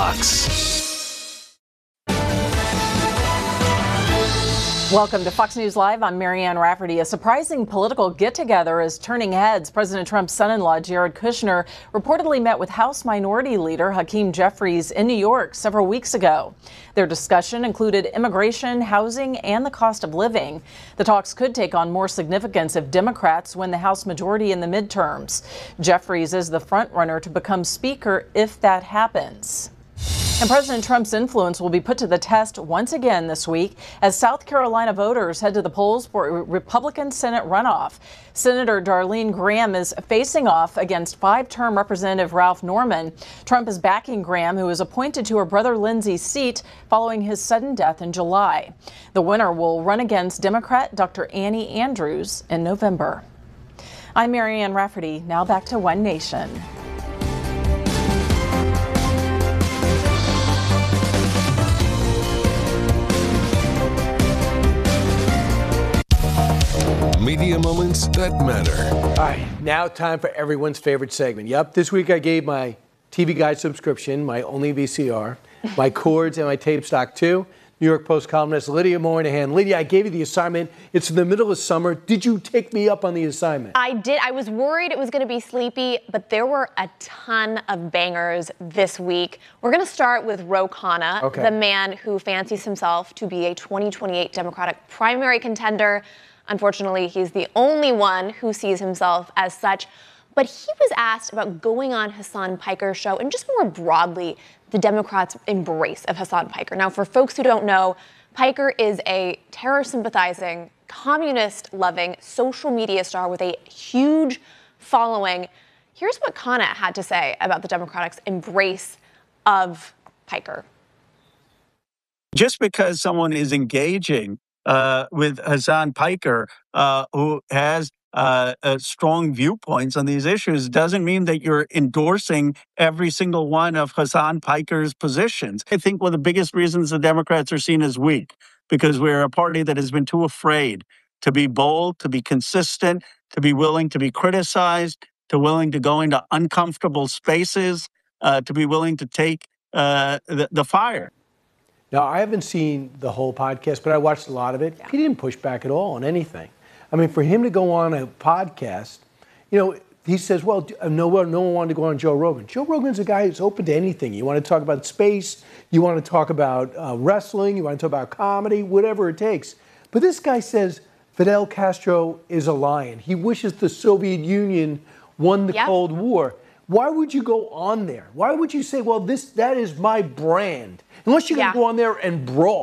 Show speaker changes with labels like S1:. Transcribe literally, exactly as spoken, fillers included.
S1: Fox.
S2: Welcome to Fox News Live. I'm Marianne Rafferty. A surprising political get-together is turning heads. President Trump's son-in-law, Jared Kushner, reportedly met with House Minority Leader Hakeem Jeffries in New York several weeks ago. Their discussion included immigration, housing, and the cost of living. The talks could take on more significance if Democrats win the House majority in the midterms. Jeffries is the frontrunner to become Speaker if that happens. And President Trump's influence will be put to the test once again this week as South Carolina voters head to the polls for a Republican Senate runoff. Senator Darlene Graham is facing off against five-term Representative Ralph Norman. Trump is backing Graham, who was appointed to her brother Lindsay's seat following his sudden death in July. The winner will run against Democrat Doctor Annie Andrews in November. I'm Marianne Rafferty. Now back to One Nation.
S1: Media moments that matter.
S3: All right, now time for everyone's favorite segment. Yep, this week I gave my T V Guide subscription, my only V C R, my cords, and my tape stock to New York Post columnist Lydia Moynihan. Lydia, I gave you the assignment. It's in the middle of summer. Did you take me up on the assignment?
S4: I did. I was worried it was going to be sleepy, but there were a ton of bangers this week. We're going to start with Ro Khanna,
S3: okay.
S4: the man who fancies himself to be a twenty twenty-eight Democratic primary contender. Unfortunately, he's the only one who sees himself as such. But he was asked about going on Hasan Piker's show and just more broadly, the Democrats' embrace of Hasan Piker. Now, for folks who don't know, Piker is a terror-sympathizing, communist-loving social media star with a huge following. Here's what Khanna had to say about the Democrats' embrace of Piker.
S5: Just because someone is engaging Uh, with Hasan Piker, uh, who has uh, uh, strong viewpoints on these issues, doesn't mean that you're endorsing every single one of Hasan Piker's positions. I think one of the biggest reasons the Democrats are seen as weak, because we're a party that has been too afraid to be bold, to be consistent, to be willing to be criticized, to willing to go into uncomfortable spaces, uh, to be willing to take uh, the, the fire.
S3: Now, I haven't seen the whole podcast, but I watched a lot of it.
S4: Yeah.
S3: He didn't push back at all on anything. I mean, for him to go on a podcast, you know, he says, well, no one, no one wanted to go on Joe Rogan. Joe Rogan's a guy who's open to anything. You want to talk about space, you want to talk about uh, wrestling, you want to talk about comedy, whatever it takes. But this guy says Fidel Castro is a lion. He wishes the Soviet Union won the
S4: Yep.
S3: Cold War. Why would you go on there? Why would you say, well, this that is my brand? Unless you're
S4: Yeah.
S3: going to go on there and brawl.